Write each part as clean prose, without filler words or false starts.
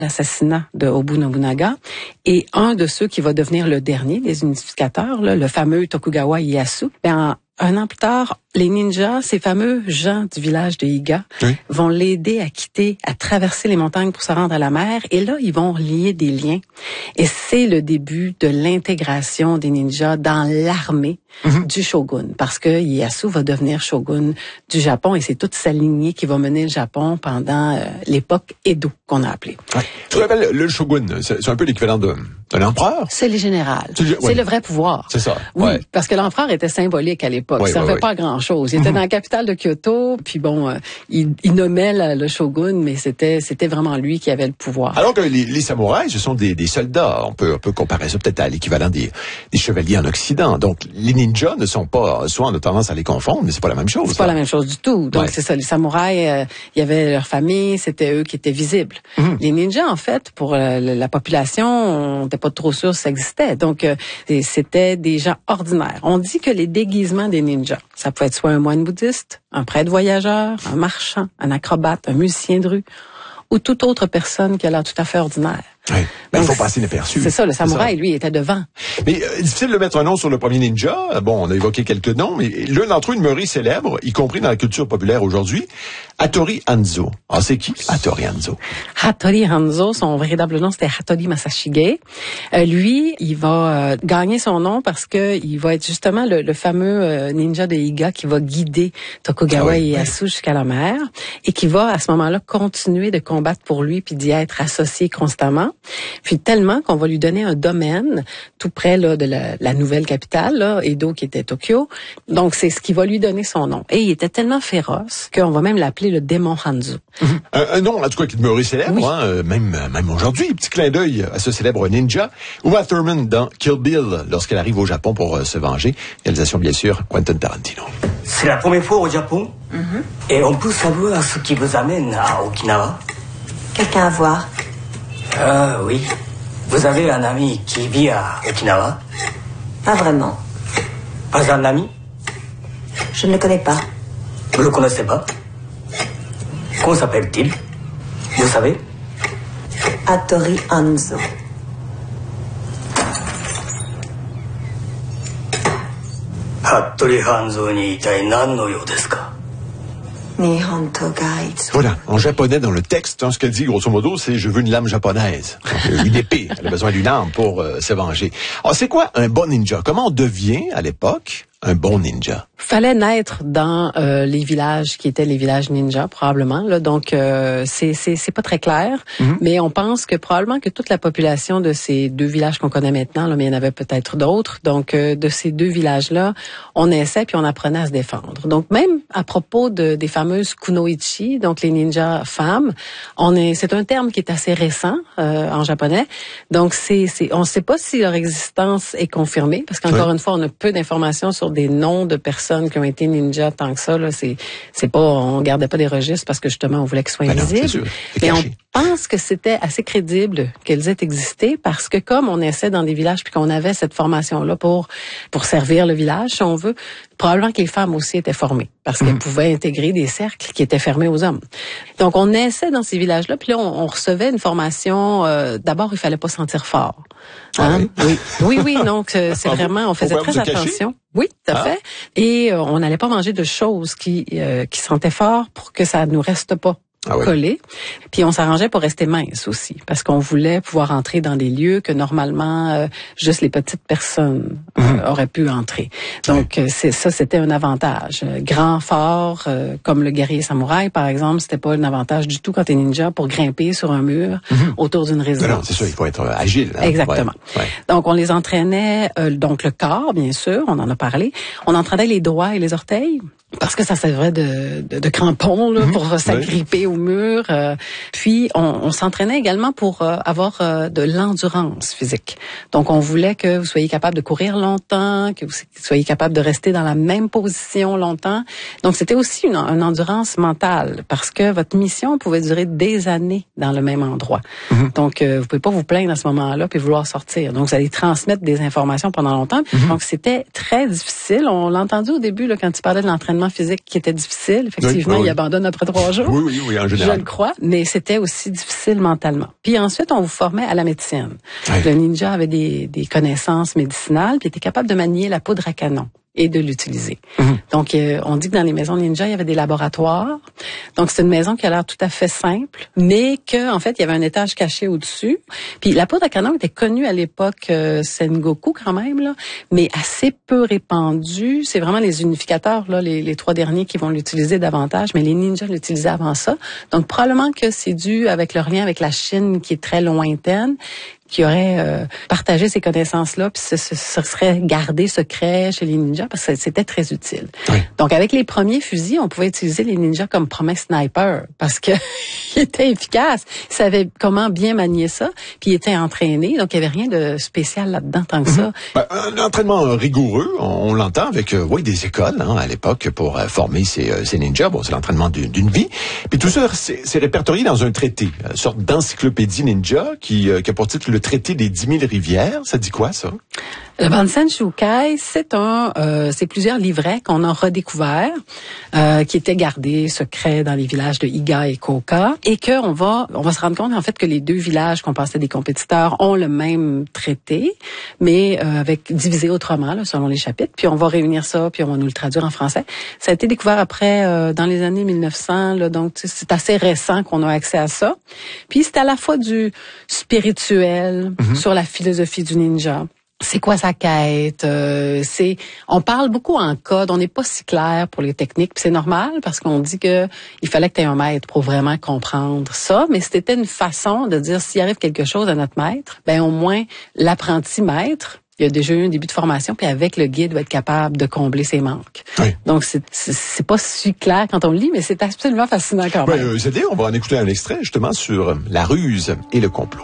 l'assassinat de Obu Nobunaga. Et un de ceux qui va devenir le dernier des unificateurs, là, le fameux Tokugawa Ieyasu, un an plus tard, les ninjas, ces fameux gens du village de Iga, vont l'aider à quitter, à traverser les montagnes pour se rendre à la mer. Et là, ils vont lier des liens. Et c'est le début de l'intégration des ninjas dans l'armée du shogun. Parce que Ieyasu va devenir shogun du Japon et c'est toute sa lignée qui va mener le Japon pendant l'époque Edo, qu'on a appelée. Ouais. Tu te rappelles, le shogun, c'est un peu l'équivalent d'un empereur? C'est les générales. C'est le vrai pouvoir. C'est ça. Oui, parce que l'empereur était symbolique à l'époque. Il servait pas à grand-chose. Il était dans la capitale de Kyoto, puis bon, il nommait le shogun, mais c'était vraiment lui qui avait le pouvoir. Alors que les samouraïs, ce sont des soldats. On peut comparer ça peut-être à l'équivalent des chevaliers en Occident. Donc, les ninjas ne sont pas, soit on a tendance à les confondre, mais c'est pas la même chose. C'est pas la même chose du tout. Donc, c'est ça. Les samouraïs, il y avait leur famille, c'était eux qui étaient visibles. Les ninjas, en fait, pour la population, on n'était pas trop sûr si ça existait. Donc, c'était des gens ordinaires. On dit que les déguisements des ninjas, ça pouvait être soit un moine bouddhiste, un prêtre voyageur, un marchand, un acrobate, un musicien de rue, ou toute autre personne qui a l'air tout à fait ordinaire. Oui, il faut passer inaperçu. C'est ça, le samouraï, lui, était devant. Mais difficile de mettre un nom sur le premier ninja. Bon, on a évoqué quelques noms, mais l'un d'entre eux demeuré célèbre, y compris dans la culture populaire aujourd'hui, Hattori Hanzo. Ah, c'est qui, Hattori Hanzo? Hattori Hanzo, son véritable nom, c'était Hattori Masashige. Lui, il va gagner son nom parce que il va être justement le fameux ninja de Iga qui va guider Tokugawa Ieyasu jusqu'à la mer et qui va, à ce moment-là, continuer de combattre pour lui puis d'y être associé constamment. Puis tellement qu'on va lui donner un domaine tout près là, de la nouvelle capitale, là, Edo, qui était Tokyo. Donc, c'est ce qui va lui donner son nom. Et il était tellement féroce qu'on va même l'appeler le démon Hanzo. Un nom, en tout cas, qui demeurait célèbre, même aujourd'hui. Petit clin d'œil à ce célèbre ninja. Uma Thurman dans Kill Bill, lorsqu'elle arrive au Japon pour se venger. Réalisation, bien sûr, Quentin Tarantino. C'est la première fois au Japon. Et on peut savoir ce qui vous amène à Okinawa. Quelqu'un à voir? Oui. Vous avez un ami qui vit à Okinawa? Pas vraiment. Pas un ami? Je ne le connais pas. Vous le connaissez pas? Comment s'appelle-t-il? Vous savez? Hattori Hanzo. Hattori Hanzo ni itai nan no you desu ka? Voilà, en japonais dans le texte, ce qu'elle dit grosso modo, c'est « je veux une lame japonaise ». Une épée, elle a besoin d'une arme pour se venger. Alors c'est quoi un bon ninja? Comment on devient, à l'époque, un bon ninja? Fallait naître dans les villages qui étaient les villages ninja probablement là. Donc c'est pas très clair, mais on pense que probablement que toute la population de ces deux villages qu'on connaît maintenant là, mais il y en avait peut-être d'autres. Donc de ces deux villages-là, on naissait puis on apprenait à se défendre. Donc même à propos des fameuses kunoichi, donc les ninjas femmes, c'est un terme qui est assez récent en japonais. Donc on ne sait pas si leur existence est confirmée parce qu'encore une fois, on a peu d'informations sur des noms de personnes qui ont été ninjas tant que ça. Là, c'est pas, on gardait pas des registres parce que justement on voulait qu'ils soient invisibles. Mais on pense que c'était assez crédible qu'elles aient existé parce que comme on naissait dans des villages puis qu'on avait cette formation-là pour servir le village, si on veut, probablement que les femmes aussi étaient formées parce qu'elles pouvaient intégrer des cercles qui étaient fermés aux hommes. Donc on naissait dans ces villages-là puis là on recevait une formation. D'abord il fallait pas sentir fort. Hein? Oui. Donc c'est vraiment, on faisait très attention. Oui, tout à fait. Et on n'allait pas manger de choses qui sentaient fort pour que ça nous reste pas collé. Puis on s'arrangeait pour rester mince aussi, parce qu'on voulait pouvoir entrer dans des lieux que normalement juste les petites personnes auraient pu entrer. Donc c'était un avantage. Grand, fort, comme le guerrier samouraï par exemple, c'était pas un avantage du tout quand t'es ninja pour grimper sur un mur autour d'une résidence. Non, c'est ça, il faut être agile. Hein? Exactement. Ouais. Donc on les entraînait, donc le corps bien sûr, on en a parlé. On entraînait les doigts et les orteils. Parce que ça servait de crampon là, pour s'agripper au mur. Puis on s'entraînait également pour avoir de l'endurance physique. Donc on voulait que vous soyez capable de courir longtemps, que vous soyez capable de rester dans la même position longtemps. Donc c'était aussi une endurance mentale parce que votre mission pouvait durer des années dans le même endroit. Donc vous pouvez pas vous plaindre à ce moment-là puis vouloir sortir. Donc vous allez transmettre des informations pendant longtemps. Donc c'était très difficile. On l'a entendu au début là, quand tu parlais de l'entraînement physique qui était difficile. Effectivement, il abandonne après 3 jours. Oui, en Je général. le crois, mais c'était aussi difficile mentalement. Puis ensuite, on vous formait à la médecine. Ouais. Le ninja avait des connaissances médicinales, puis était capable de manier la poudre à canon et de l'utiliser. Donc, on dit que dans les maisons ninja, il y avait des laboratoires. Donc, c'est une maison qui a l'air tout à fait simple, mais que, en fait, il y avait un étage caché au-dessus. Puis, la poudre à canon était connue à l'époque Sengoku quand même, là, mais assez peu répandue. C'est vraiment les unificateurs, là, les trois derniers qui vont l'utiliser davantage, mais les ninjas l'utilisaient avant ça. Donc, probablement que c'est dû avec leur lien avec la Chine qui est très lointaine, qui aurait partagé ces connaissances-là, puis ce serait gardé secret chez les ninjas parce que c'était très utile. Oui. Donc, avec les premiers fusils, on pouvait utiliser les ninjas comme premier sniper parce que il était efficace. Il savait comment bien manier ça, puis il était entraîné, donc il n'y avait rien de spécial là-dedans tant que ça. Ben, un entraînement rigoureux, on l'entend avec des écoles à l'époque pour former ces ninjas. Bon, c'est l'entraînement d'une vie. Puis tout ça, c'est répertorié dans un traité, une sorte d'encyclopédie ninja qui a pour titre le traité des 10 000 rivières. Ça dit quoi, ça? Le Bansen Shukai, c'est plusieurs livrets qu'on a redécouverts, qui étaient gardés secrets dans les villages de Iga et Koka, et que on va se rendre compte en fait que les deux villages qu'on pensait des compétiteurs ont le même traité, mais avec divisé autrement là, selon les chapitres. Puis on va réunir ça, puis on va nous le traduire en français. Ça a été découvert après dans les années 1900, là, donc c'est assez récent qu'on a accès à ça. Puis c'est à la fois du spirituel sur la philosophie du ninja. C'est quoi sa quête? On parle beaucoup en code, on n'est pas si clair pour les techniques, puis c'est normal parce qu'on dit que il fallait que tu aies un maître pour vraiment comprendre ça, mais c'était une façon de dire s'il arrive quelque chose à notre maître, ben au moins l'apprenti maître, il a déjà eu un début de formation, puis avec le guide, va être capable de combler ses manques. Oui. Donc c'est pas si clair quand on le lit, mais c'est absolument fascinant quand même. C'est-à-dire, on va en écouter un extrait justement sur la ruse et le complot.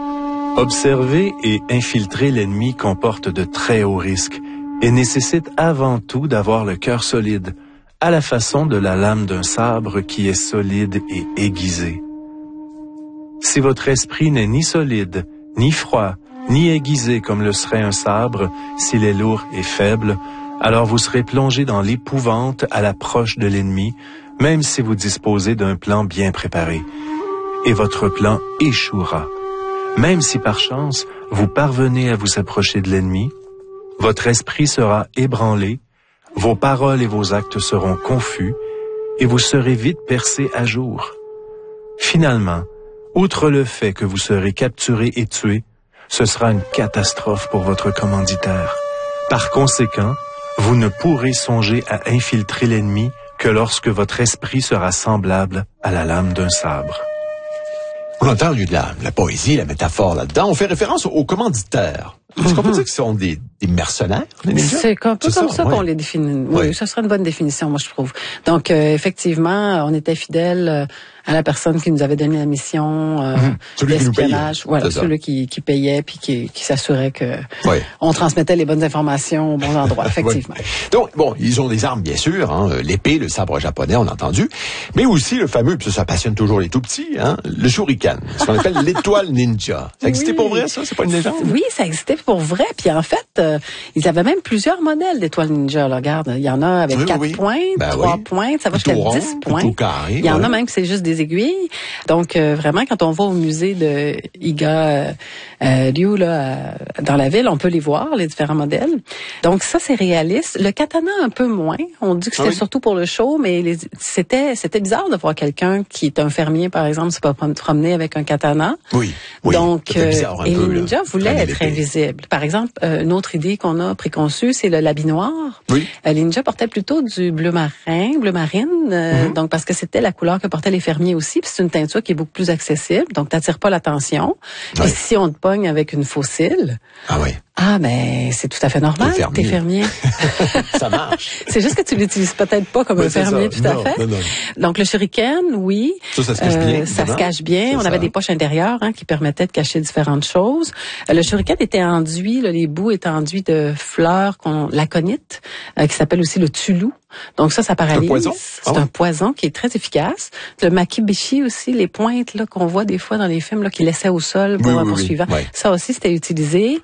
Observer et infiltrer l'ennemi comporte de très hauts risques et nécessite avant tout d'avoir le cœur solide, à la façon de la lame d'un sabre qui est solide et aiguisée. Si votre esprit n'est ni solide, ni froid, ni aiguisé comme le serait un sabre, s'il est lourd et faible, alors vous serez plongé dans l'épouvante à l'approche de l'ennemi, même si vous disposez d'un plan bien préparé. Et votre plan échouera. Même si par chance, vous parvenez à vous approcher de l'ennemi, votre esprit sera ébranlé, vos paroles et vos actes seront confus, et vous serez vite percé à jour. Finalement, outre le fait que vous serez capturé et tué, ce sera une catastrophe pour votre commanditaire. Par conséquent, vous ne pourrez songer à infiltrer l'ennemi que lorsque votre esprit sera semblable à la lame d'un sabre. On entend au lieu de la poésie, la métaphore là-dedans. On fait référence aux commanditaires. Est-ce qu'on peut dire que ce sont des mercenaires, les ninjas? C'est un peu comme ça ouais. qu'on les définit. Oui, ça serait une bonne définition, moi, je trouve. Donc, effectivement, on était fidèles à la personne qui nous avait donné la mission d'espionnage. Voilà, celui qui payait puis qui s'assurait que on transmettait les bonnes informations aux bons endroits, effectivement. Donc, bon, ils ont des armes, bien sûr, l'épée, le sabre japonais, on a entendu, mais aussi le fameux, puis ça passionne toujours les tout-petits, le shuriken, ce qu'on appelle l'étoile ninja. Ça existait pour vrai, ça? C'est pas une légende? Oui, ça existait pour vrai. Puis en fait, ils avaient même plusieurs modèles d'étoiles ninja. Là. Regarde, il y en a avec 4 pointes, 3 pointes, ça va jusqu'à 10 points. Carré, il y en a même que c'est juste des aiguilles. Donc vraiment, quand on va au musée de Iga Ryu là, dans la ville, on peut les voir, les différents modèles. Donc ça, c'est réaliste. Le katana, un peu moins. On dit que c'était surtout pour le show, mais c'était bizarre de voir quelqu'un qui est un fermier, par exemple, se promener avec un katana. Oui. Donc, et les ninjas voulaient être invisibles. invisible. Par exemple, une autre idée qu'on a préconçue, c'est l'habit noir. Oui. Les ninjas portaient plutôt du bleu marine, donc parce que c'était la couleur que portaient les fermiers aussi, puis c'est une teinture qui est beaucoup plus accessible, donc t'attires pas l'attention. Puis si on te pogne avec une fossile, ben c'est tout à fait normal, t'es fermier. Ça marche. C'est juste que tu l'utilises peut-être pas comme un fermier tout à fait. Non. Donc le shuriken, oui. Ça se cache bien. Ça se cache bien. On avait des poches intérieures qui permettaient de cacher différentes choses. Le shuriken était enduit, les bouts étaient enduits de fleurs laconites, qui s'appelle aussi le tulu. Donc ça paralyse. C'est un poison? C'est un poison qui est très efficace. Le makibishi aussi, les pointes là qu'on voit des fois dans les films là qui laissaient au sol pour un poursuivant. Oui. Ça aussi c'était utilisé.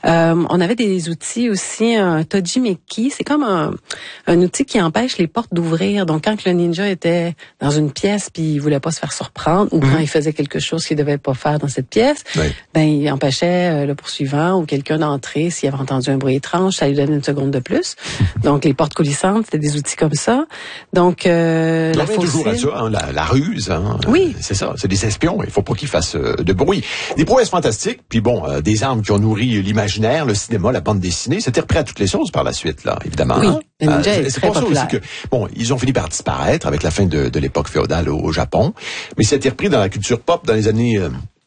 On avait des outils aussi, un tojimeki, c'est comme un outil qui empêche les portes d'ouvrir. Donc quand le ninja était dans une pièce puis il voulait pas se faire surprendre ou quand il faisait quelque chose qu'il devait pas faire dans cette pièce, ben il empêchait le poursuivant ou quelqu'un d'entrer s'il avait entendu un bruit étrange, ça lui donnait une seconde de plus. Donc les portes coulissantes, c'était des outils comme ça. Donc la toujours à ça, hein, la ruse, hein, oui, c'est ça, c'est des espions, il faut pas qu'ils fassent de bruit. Des prouesses fantastiques, puis bon, des armes qui ont nourri l'imaginaire, le cinéma, la bande dessinée, c'était repris à toutes les sauces par la suite là, évidemment. Oui, hein? le ninja est très pour ça populaire. aussi que bon, ils ont fini par disparaître avec la fin de l'époque féodale au Japon, mais c'était repris dans la culture pop dans les années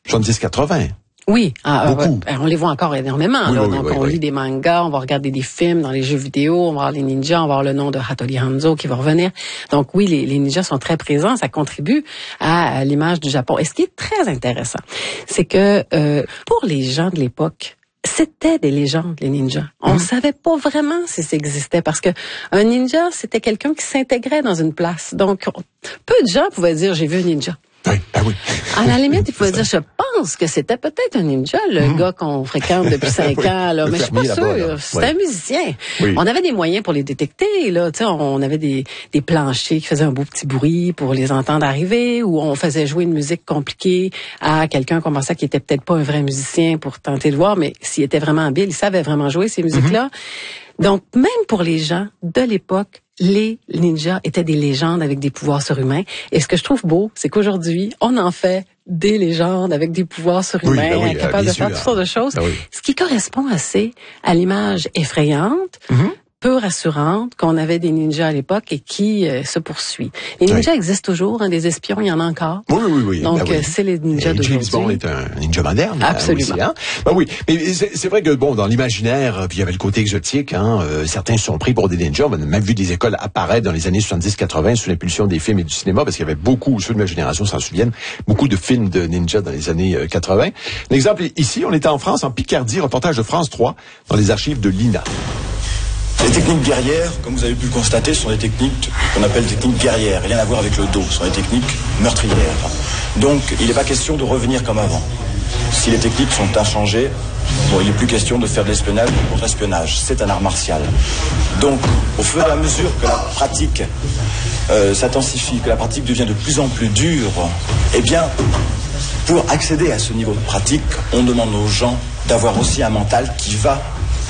70-80. Oui, beaucoup. On les voit encore énormément. Oui, là. oui, Donc, oui, on lit des mangas, on va regarder des films dans les jeux vidéo, on va voir les ninjas, on va voir le nom de Hattori Hanzo qui va revenir. Donc, oui, les ninjas sont très présents, ça contribue à l'image du Japon. Et ce qui est très intéressant, c'est que pour les gens de l'époque, c'était des légendes, les ninjas. On savait pas vraiment si ça existait parce que un ninja, c'était quelqu'un qui s'intégrait dans une place. Donc, peu de gens pouvaient dire « j'ai vu un ninja ». Oui, oui. À la limite, il pouvait dire, je pense que c'était peut-être un ninja, le gars qu'on fréquente depuis 5 ans, là. Mais je suis pas sûre. C'était un musicien. Oui. On avait des moyens pour les détecter, là. Tu sais, on avait des planchers qui faisaient un beau petit bruit pour les entendre arriver, ou on faisait jouer une musique compliquée à quelqu'un qu'on pensait qu'il était peut-être pas un vrai musicien pour tenter de voir, mais s'il était vraiment habile, il savait vraiment jouer ces musiques-là. Donc, même pour les gens de l'époque, les ninjas étaient des légendes avec des pouvoirs surhumains. Et ce que je trouve beau, c'est qu'aujourd'hui, on en fait des légendes avec des pouvoirs surhumains, capables de faire toutes sortes de choses. Ce qui correspond assez à l'image effrayante, peu rassurante qu'on avait des ninjas à l'époque et qui se poursuit. Les ninjas existent toujours, hein, des espions, il y en a encore. Oui. Donc, c'est les ninjas d'aujourd'hui. James Bond est un ninja moderne. Absolument. Aussi, hein? Ben oui, mais c'est vrai que bon, dans l'imaginaire, puis il y avait le côté exotique, hein, certains se sont pris pour des ninjas. On a même vu des écoles apparaître dans les années 70-80 sous l'impulsion des films et du cinéma, parce qu'il y avait beaucoup, ceux de ma génération s'en souviennent, beaucoup de films de ninjas dans les années 80. L'exemple ici, on était en France, en Picardie, reportage de France 3, dans les archives de l'INA. Les techniques guerrières, comme vous avez pu le constater, sont des techniques qu'on appelle techniques guerrières. Rien à voir avec le dos, ce sont des techniques meurtrières. Donc, il n'est pas question de revenir comme avant. Si les techniques sont inchangées, bon, il n'est plus question de faire de l'espionnage ou du contre-espionnage. C'est un art martial. Donc, au fur et à mesure que la pratique s'intensifie, que la pratique devient de plus en plus dure, eh bien, pour accéder à ce niveau de pratique, on demande aux gens d'avoir aussi un mental qui va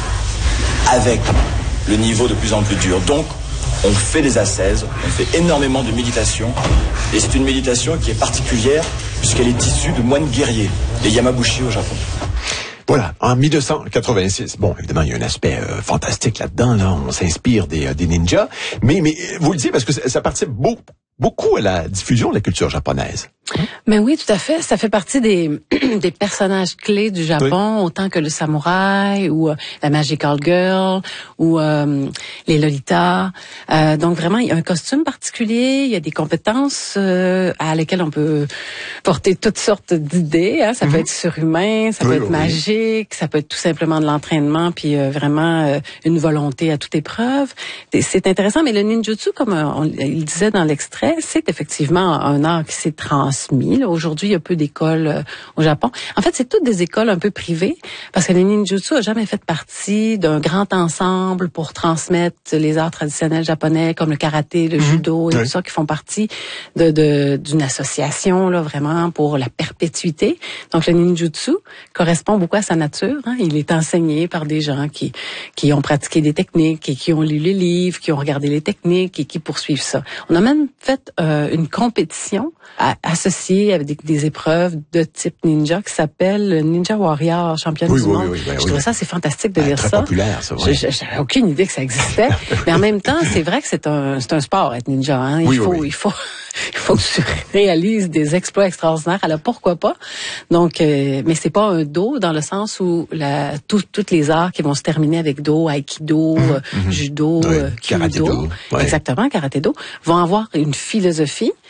avec le niveau de plus en plus dur. Donc, on fait des ascèses, on fait énormément de méditation, et c'est une méditation qui est particulière puisqu'elle est issue de moines guerriers, les Yamabushi au Japon. Voilà, en 1286. Bon, évidemment, il y a un aspect fantastique là-dedans. Là, on s'inspire des ninjas, mais vous le dites parce que ça participe beaucoup à la diffusion de la culture japonaise. Mais oui, tout à fait. Ça fait partie des personnages clés du Japon, autant que le samouraï ou la Magical Girl ou les Lolitas. Donc vraiment, il y a un costume particulier, il y a des compétences à lesquelles on peut porter toutes sortes d'idées. Hein. Ça peut être surhumain, ça peut être magique, ça peut être tout simplement de l'entraînement, puis vraiment une volonté à toute épreuve. C'est intéressant, mais le ninjutsu, comme il disait dans l'extrait, c'est effectivement un art qui s'est transmis. Là. Aujourd'hui, il y a peu d'écoles au Japon. En fait, c'est toutes des écoles un peu privées parce que le ninjutsu a jamais fait partie d'un grand ensemble pour transmettre les arts traditionnels japonais comme le karaté, le judo et tout ça qui font partie d'une association là vraiment pour la perpétuité. Donc le ninjutsu correspond beaucoup à sa nature. Hein. Il est enseigné par des gens qui ont pratiqué des techniques et qui ont lu les livres, qui ont regardé les techniques et qui poursuivent ça. On a même fait une compétition associée avec des épreuves de type ninja qui s'appelle Ninja Warrior, championne du monde. Je trouvais ça, c'est fantastique de lire très ça. populaire, ça. Ouais. J'avais aucune idée que ça existait. Mais en même temps, c'est vrai que c'est un sport, être ninja. Hein. Il faut que tu réalises des exploits extraordinaires. Alors pourquoi pas? Donc, mais c'est pas un do dans le sens où toutes les arts qui vont se terminer avec do, aikido, judo, kyudo, exactement, karaté-do, vont avoir une philosophie.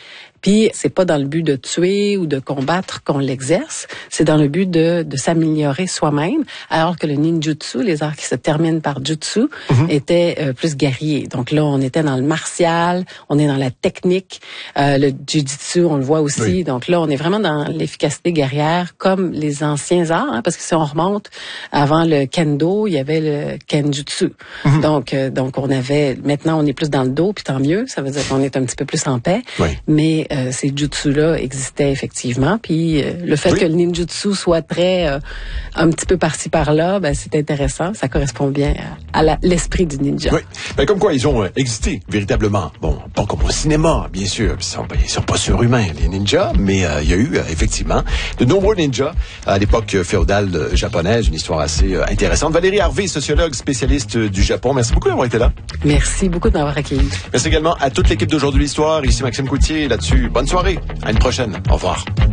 Puis c'est pas dans le but de tuer ou de combattre qu'on l'exerce, c'est dans le but de s'améliorer soi-même, alors que le ninjutsu, les arts qui se terminent par jutsu, étaient plus guerriers. Donc là, on était dans le martial, on est dans la technique, le jujitsu, on le voit aussi. Oui. Donc là, on est vraiment dans l'efficacité guerrière, comme les anciens arts, parce que si on remonte avant le kendo, il y avait le kenjutsu. Donc on avait, maintenant on est plus dans le do, puis tant mieux, ça veut dire qu'on est un petit peu plus en paix. Oui. Mais ces jutsu-là existaient effectivement, puis le fait que le ninjutsu soit très un petit peu par-ci par-là, c'est intéressant, ça correspond bien à l'esprit du ninja. Oui, comme quoi ils ont existé véritablement. Bon, pas comme au cinéma, bien sûr, ils sont pas surhumains les ninjas, mais il y a eu effectivement de nombreux ninjas à l'époque féodale japonaise, une histoire assez intéressante. Valérie Harvey, sociologue spécialiste du Japon, merci beaucoup d'avoir été là. Merci beaucoup de m'avoir accueilli. Merci également à toute l'équipe d'Aujourd'hui l'Histoire. Ici Maxime Coutier, là-dessus, bonne soirée, à une prochaine, au revoir.